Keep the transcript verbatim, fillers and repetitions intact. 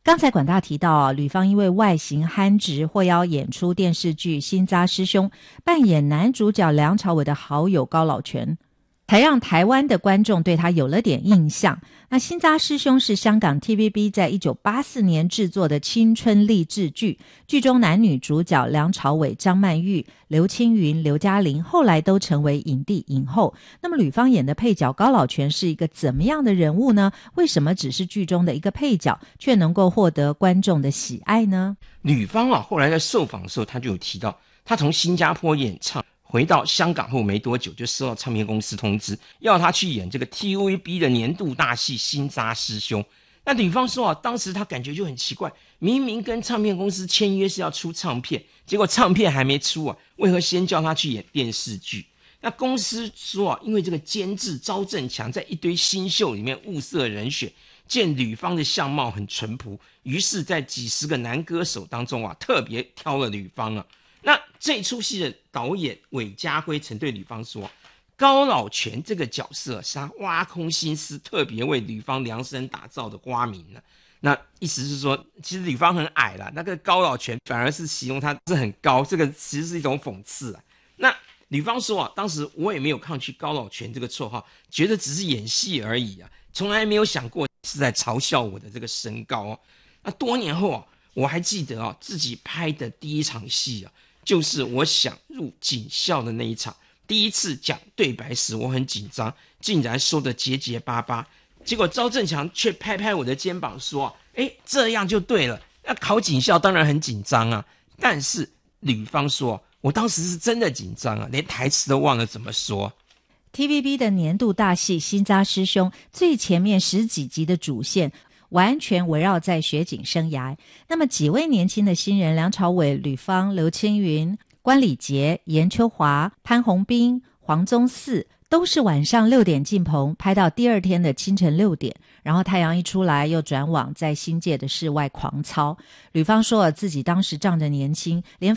刚才管大提到啊，吕方因为外形憨直，获邀演出电视剧《新扎师兄》，扮演男主角梁朝伟的好友高老全，才让台湾的观众对他有了点印象。那《新扎师兄》是香港 T V B 在一九八四年制作的青春励志剧，剧中男女主角梁朝伟、张曼玉、刘青云、刘嘉玲后来都成为影帝影后。那么吕方演的配角高老全是一个怎么样的人物呢？为什么只是剧中的一个配角，却能够获得观众的喜爱呢？ 吕方啊，后来在受访的时候，他就有提到，他从新加坡演唱回到香港后没多久，就收到唱片公司通知，要他去演这个 T V B 的年度大戏《新扎师兄》。那吕方说啊，当时他感觉就很奇怪，明明跟唱片公司签约是要出唱片，结果唱片还没出啊，为何先叫他去演电视剧？那公司说啊，因为这个监制招正强在一堆新秀里面物色人选，见吕方的相貌很淳朴，于是在几十个男歌手当中啊，特别挑了吕方啊。那这出戏的导演韦家辉曾对吕方说，高老全这个角色是他挖空心思特别为吕方量身打造的花名呢。那意思是说，其实吕方很矮啦，那个高老全反而是形容他是很高，这个其实是一种讽刺啊。那吕方说啊，当时我也没有抗拒高老全这个绰号，觉得只是演戏而已啊，从来没有想过是在嘲笑我的这个身高啊。那多年后啊，我还记得啊，自己拍的第一场戏啊，就是我想入警校的那一场。第一次讲对白时我很紧张，竟然说得结结巴巴，结果赵正强却拍拍我的肩膀说，诶，这样就对了，那考警校当然很紧张啊。但是吕方说，我当时是真的紧张啊，连台词都忘了怎么说。 T V B 的年度大戏《新扎师兄》最前面十几集的主线完全围绕在学警生涯，那么几位年轻的新人，梁朝伟、吕方、刘青云、关礼杰、严秋华、潘宏斌、黄宗四，都是晚上六点进棚，拍到第二天的清晨六点，然后太阳一出来又转往在新界的室外狂操。吕方说自己当时仗着年轻，连